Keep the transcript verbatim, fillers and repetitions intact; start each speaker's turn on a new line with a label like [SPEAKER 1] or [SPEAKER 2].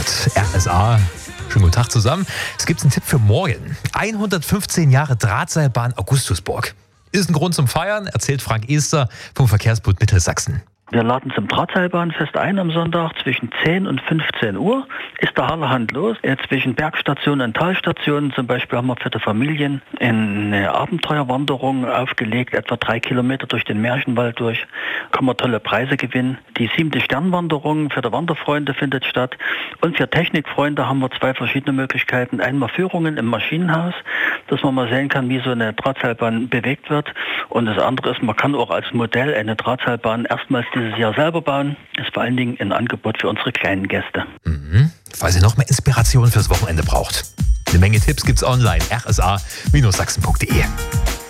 [SPEAKER 1] hört R S A. Schönen guten Tag zusammen. Es gibt einen Tipp für morgen. hundertfünfzehn Jahre Drahtseilbahn Augustusburg. Ist ein Grund zum Feiern, erzählt Frank Ester vom Verkehrsbund Mittelsachsen.
[SPEAKER 2] Wir laden zum Drahtseilbahnfest ein am Sonntag zwischen zehn und fünfzehn Uhr. Ist der allerhand los. Äh, zwischen Bergstationen und Talstationen zum Beispiel haben wir für die Familien eine Abenteuerwanderung aufgelegt, etwa drei Kilometer durch den Märchenwald durch. Kann man tolle Preise gewinnen. Die siebte Sternwanderung für die Wanderfreunde findet statt. Und für Technikfreunde haben wir zwei verschiedene Möglichkeiten. Einmal Führungen im Maschinenhaus, dass man mal sehen kann, wie so eine Drahtseilbahn bewegt wird. Und das andere ist, man kann auch als Modell eine Drahtseilbahn erstmals dieses Jahr selber bauen. Ist vor allen Dingen ein Angebot für unsere kleinen Gäste.
[SPEAKER 1] Mhm. Falls ihr noch mehr Inspiration fürs Wochenende braucht. Eine Menge Tipps gibt's online. r s a Bindestrich sachsen punkt d e